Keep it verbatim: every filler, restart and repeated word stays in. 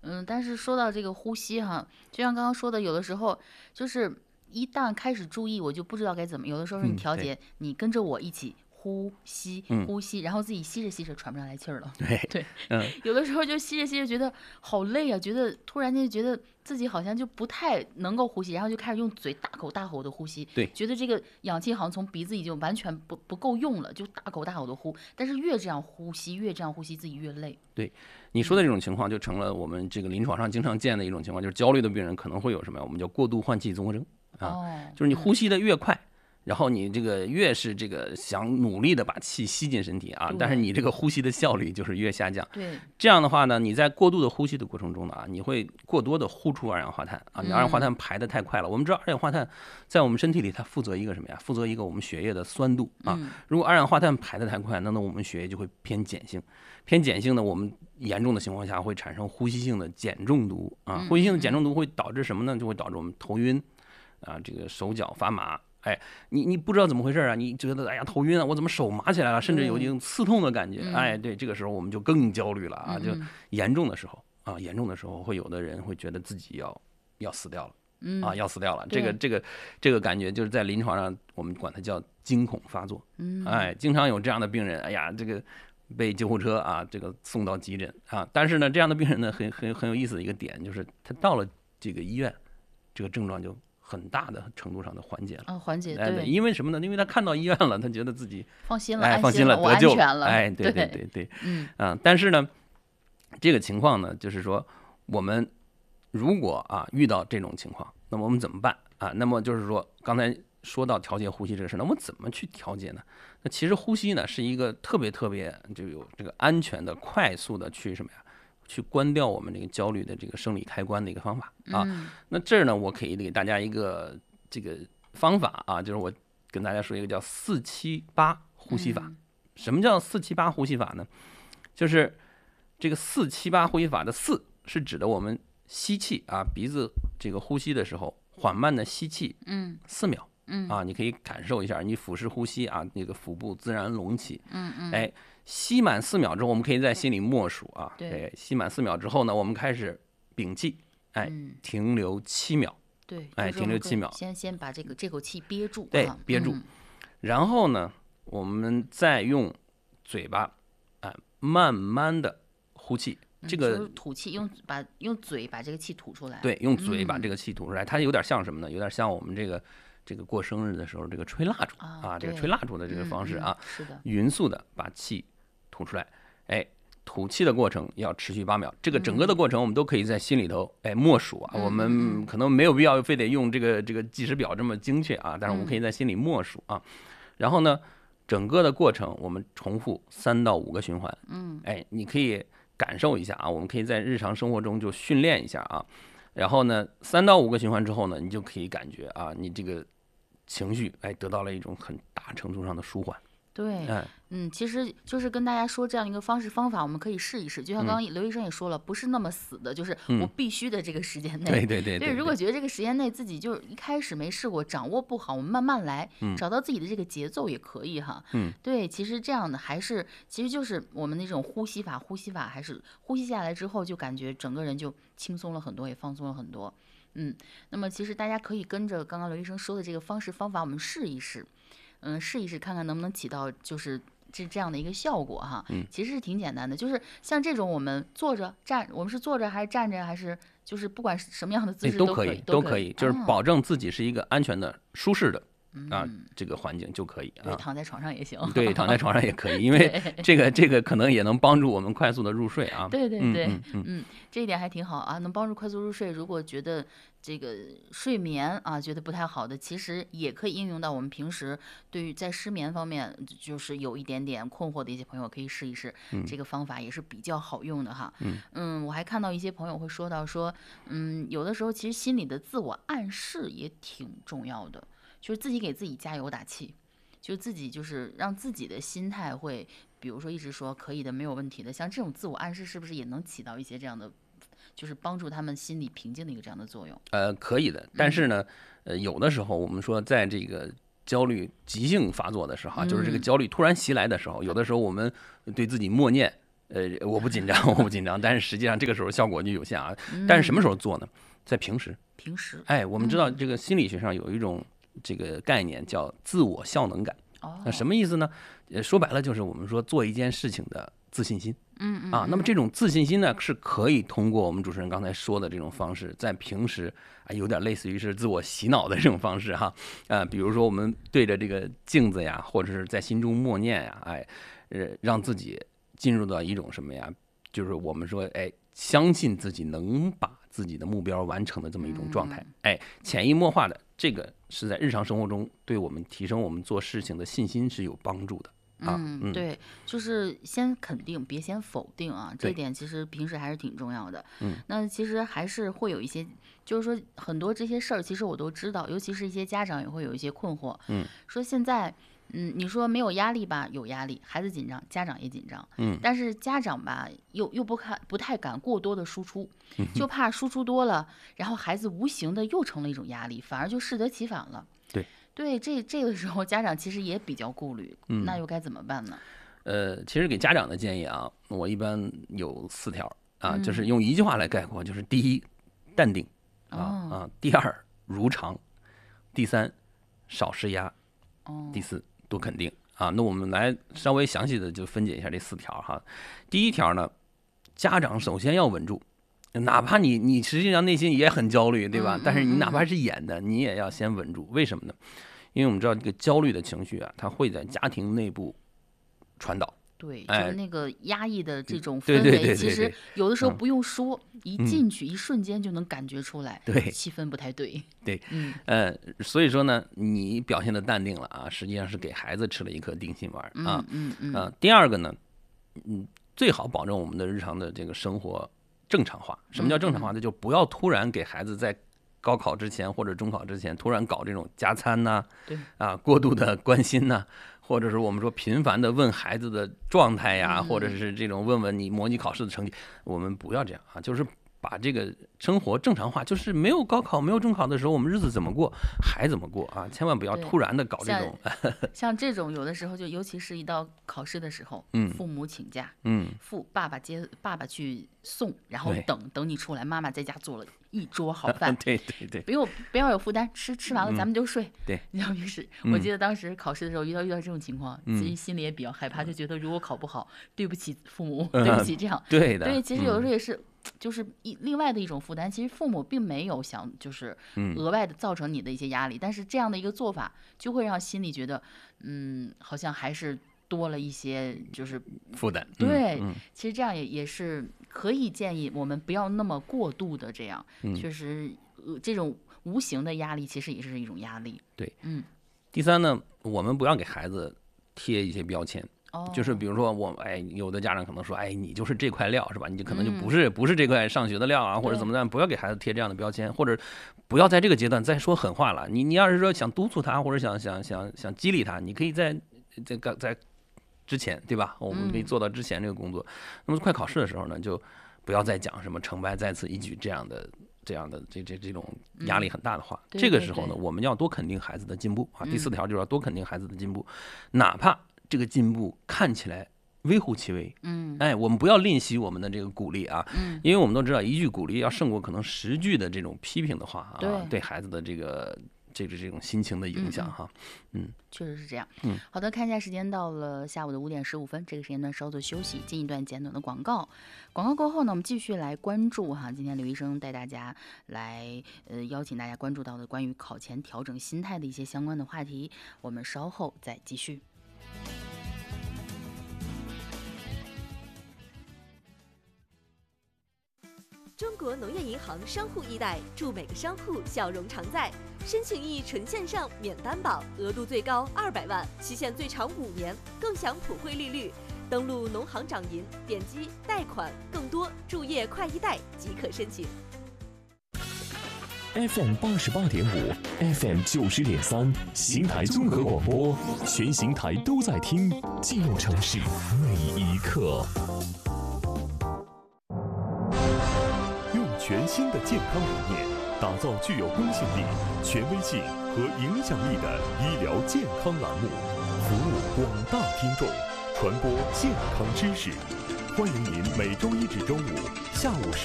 嗯，但是说到这个呼吸哈，就像刚刚说的，有的时候就是一旦开始注意，我就不知道该怎么。有的时候是你嗯，对， 调节，你跟着我一起呼吸嗯， 呼吸，然后自己吸着吸着喘不上来气儿了。 对， 对， 嗯， 有的时候就吸着吸着觉得好累啊，觉得突然间觉得自己好像就不太能够呼吸，然后就开始用嘴大口大口的呼吸， 对， 觉得这个氧气好像从鼻子已经完全不不够用了，就大口大口的呼。但是越这样呼吸，越这样呼吸，自己越累。 对，你说的这种情况就成了我们这个临床上经常见的一种情况，就是焦虑的病人可能会有什么呀？我们叫过度换气综合征啊， 哦，嗯就是你呼吸的越快，然后你这个越是这个想努力的把气吸进身体啊，但是对你这个呼吸的效率就是越下降。 对， 这样的话呢，你在过度的呼吸的过程中呢啊，你会过多的呼出二氧化碳啊，你二氧化碳嗯排的太快了。我们知道二氧化碳在我们身体里它负责一个什么呀？负责一个我们血液的酸度啊。 嗯如果二氧化碳排的太快，那那我们血液就会偏碱性。偏碱性呢，我们严重的情况下会产生呼吸性的碱中毒啊。 嗯呼吸性的嗯嗯， 碱中毒会导致什么呢？就会导致我们头晕啊，这个手脚发麻。哎，你你不知道怎么回事啊？你觉得哎呀头晕啊，我怎么手麻起来了，甚至有一对， 种刺痛的感觉。哎， 嗯对，这个时候我们就更焦虑了啊，就嗯嗯严重的时候啊，严重的时候会有的人会觉得自己要要死掉了。啊， 嗯， 要死掉了，这个对， 这个这个感觉就是在临床上，我们管它叫惊恐发作。 嗯哎，经常有这样的病人，哎呀，这个被救护车啊，这个送到急诊啊。但是呢，这样的病人呢，很很很有意思的一个点，就是他到了这个医院，这个症状就很大的程度上的缓解了。 啊，缓解， 哎，对， 对， 因为什么呢？因为他看到医院了，他觉得自己放心了， 哎放心了， 安心了，我得救了。 安全了， 哎，对对对， 对对， 嗯啊，但是呢，这个情况呢，就是说我们如果啊遇到这种情况，那么我们怎么办啊？那么就是说，刚才说到调节呼吸这个事，那我们怎么去调节呢？那其实呼吸呢是一个特别特别就有这个安全的、快速的去什么呀？去关掉我们这个焦虑的这个生理开关的一个方法啊。 嗯那这儿呢，我可以给大家一个这个方法啊，就是我跟大家说一个叫四七八呼吸法。 嗯什么叫四七八呼吸法呢？就是这个四七八呼吸法的四是指的我们吸气啊，鼻子这个呼吸的时候缓慢的吸气嗯四秒嗯啊，你可以感受一下，你腹式呼吸啊，那个腹部自然隆起， 嗯嗯， 哎，吸满四秒之后，我们可以在心里默数啊， 对哎，吸满四秒之后呢，我们开始屏气，哎， 嗯停留七秒， 对， 哎就是我们可以停留七秒先先把这个这口气憋住， 对啊憋住嗯然后呢，我们再用嘴巴啊，慢慢的呼气， 嗯这个就是吐气，用把用嘴把这个气吐出来， 对，用嘴把嗯这个气吐出来，它有点像什么呢？有点像我们这个这个过生日的时候，这个吹蜡烛啊啊，这个对吹蜡烛的这个嗯嗯方式啊， 是的， 匀速的把气吐出来，哎，吐气的过程要持续八秒。这个整个的过程我们都可以在心里头哎默数啊， 嗯我嗯嗯们可能没有必要非得用这个这个计时表这么精确啊，但是我们可以在心里默数啊。然后呢，整个的过程我们重复三到五个循环， 嗯哎，你可以感受一下啊，我们可以在日常生活中就训练一下啊。然后呢，三到五个循环之后呢，你就可以感觉啊，你这个情绪哎得到了一种很大程度上的舒缓。 对， 哎， 嗯，其实就是跟大家说这样一个方式方法，我们可以试一试。就像刚刚刘医生也说了，不是那么死的，就是我嗯必须的这个时间内。 对对对对， 对对， 如果觉得这个时间内自己就是一开始没试过，掌握不好，我们慢慢来， 嗯找到自己的这个节奏也可以哈。 嗯， 对，其实这样的还是，其实就是我们那种呼吸法，呼吸法还是呼吸下来之后，就感觉整个人就轻松了很多，也放松了很多。嗯，那么其实大家可以跟着刚刚刘医生说的这个方式方法，我们试一试，嗯，试一试看看能不能起到就是这这样的一个效果哈。 嗯， 其实是挺简单的，就是像这种我们坐着站，我们是坐着还是站着，还是就是不管是什么样的姿哎势可都可以，都可可以，就是哦保证自己是一个安全的、舒适的啊嗯， 这个环境就可以对， 啊。 躺在床上也行。 对，躺在床上也可以，因为这个这个可能也能帮助我们快速的入睡啊。 对对对， 嗯嗯嗯嗯，这一点还挺好啊，能帮助快速入睡。如果觉得这个睡眠啊觉得不太好的，其实也可以应用到我们平时对于在失眠方面就是有一点点困惑的一些朋友，可以试一试这个方法，也是比较好用的哈。 嗯嗯，我还看到一些朋友会说到说，嗯，有的时候其实心里的自我暗示也挺重要的，就是自己给自己加油打气。就自己就是让自己的心态会，比如说一直说可以的，没有问题的，像这种自我暗示是不是也能起到一些这样的，就是帮助他们心理平静的一个这样的作用？ 呃，可以的，但是呢，呃，有的时候我们说在这个焦虑急性发作的时候啊，就是这个嗯焦虑突然袭来的时候，有的时候我们对自己默念呃，我不紧张，我不紧张，但是实际上这个时候效果就有限啊。但是什么时候做呢？在平时。 平时。 哎，我们知道这个心理学上有一种这个概念叫自我效能感。 哦。 那什么意思呢？呃，说白了就是我们说做一件事情的自信心。 嗯嗯。 啊，那么这种自信心呢，是可以通过我们主持人刚才说的这种方式，在平时啊，有点类似于是自我洗脑的这种方式哈。啊，比如说我们对着这个镜子呀，或者是在心中默念呀，哎，呃，让自己进入到一种什么呀？就是我们说，哎，相信自己能把自己的目标完成的这么一种状态。哎，潜移默化的，这个是在日常生活中对我们提升我们做事情的信心是有帮助的。啊、 嗯，对，就是先肯定，别先否定啊，这点其实平时还是挺重要的。 嗯， 那其实还是会有一些，就是说很多这些事儿，其实我都知道，尤其是一些家长也会有一些困惑。 嗯， 说现在，嗯，你说没有压力吧，有压力，孩子紧张，家长也紧张。 嗯， 但是家长吧，又又不看不太敢过多的输出， 嗯、 就怕输出多了，然后孩子无形的又成了一种压力，反而就适得其反了。 对。 对，这这个时候家长其实也比较顾虑， 嗯， 那又该怎么办呢？ 呃，其实给家长的建议啊，我一般有四条啊， 嗯、 就是用一句话来概括，就是第一，淡定啊、 哦、 啊；第二，如常；第三，少施压； 哦、 第四，多肯定啊。那我们来稍微详细的就分解一下这四条哈。第一条呢，家长首先要稳住。哪怕你你实际上内心也很焦虑，对吧？ 嗯、 但是你哪怕是演的，你也要先稳住。为什么呢？因为我们知道这个焦虑的情绪啊，它会在家庭内部传导。 对， 哎、 就是那个压抑的这种氛围， 对对对对对其实有的时候不用说， 嗯、 一进去、嗯、一瞬间就能感觉出来， 对， 气氛不太对。 对， 嗯， 呃，所以说呢，你表现的淡定了啊，实际上是给孩子吃了一颗定心丸啊。 嗯嗯嗯。 啊，第二个呢，嗯，最好保证我们的日常的这个生活正常化。什么叫正常化呢？ 嗯、 就不要突然给孩子在高考之前或者中考之前突然搞这种加餐呐、啊， 对啊，过度的关心呐、啊，或者是我们说频繁的问孩子的状态呀， 嗯、 或者是这种问问你模拟考试的成绩，我们不要这样啊，就是把这个生活正常化，就是没有高考没有中考的时候，我们日子怎么过还怎么过啊，千万不要突然的搞这种。 像, 像这种有的时候就尤其是一到考试的时候， 嗯， 父母请假， 嗯， 父爸爸接爸爸去送，然后等等你出来，妈妈在家做了一桌好饭， 对对对， 不用不要有负担，吃吃完了咱们就睡。 嗯、对， 你知道，于是我记得当时考试的时候遇到遇到这种情况， 嗯、 自己心里也比较害怕，就觉得如果考不好，对不起父母，嗯、对不起这样。 对的， 对，其实有的时候也是。嗯就是一另外的一种负担，其实父母并没有想就是额外的造成你的一些压力，嗯、但是这样的一个做法就会让心里觉得，嗯，好像还是多了一些就是负担。 对， 嗯嗯、 其实这样也也是可以建议我们不要那么过度的这样， 嗯、 确实、呃、这种无形的压力其实也是一种压力。 对， 嗯。 第三呢，我们不要给孩子贴一些标签。 哦、 就是比如说我哎，有的家长可能说，哎，你就是这块料是吧？你就可能就不是、 嗯、 不是这块上学的料啊，或者怎么样？不要给孩子贴这样的标签，或者不要在这个阶段再说狠话了。你你要是说想督促他，或者想想想想激励他，你可以在这个在之前，对吧？我们可以做到之前这个工作。嗯、那么快考试的时候呢，就不要再讲什么成败在此一举这样的。这样的这这这种压力很大的话， 嗯、 这个时候呢，我们要多肯定孩子的进步啊。 嗯、 第四条就是要多肯定孩子的进步，哪怕这个进步看起来微乎其微， 嗯， 哎，我们不要吝惜我们的这个鼓励啊， 嗯， 因为我们都知道一句鼓励要胜过可能十句的这种批评的话啊， 对， 对孩子的这个这个这种心情的影响哈，嗯， 确实是这样， 嗯， 好的，看一下时间到了下午的五点十五分，这个时间段稍作休息，进一段简短的广告，广告过后呢，我们继续来关注哈，今天刘医生带大家来呃邀请大家关注到的关于考前调整心态的一些相关的话题，我们稍后再继续。 中国农业银行商户易贷，祝每个商户笑容常在。申请易纯线上，免担保，额度最高二百万，期限最长五年，更享普惠利率。登录农行掌银，点击贷款，更多注业快易贷即可申请。 F M 八十八点五 ，F M 九十点三，邢台综合广播，全邢台都在听，记录城市每一刻。 全新的健康理念，打造具有公信力、权威性和影响力的医疗健康栏目，服务广大听众，传播健康知识。 欢迎您每周一至周五下午时。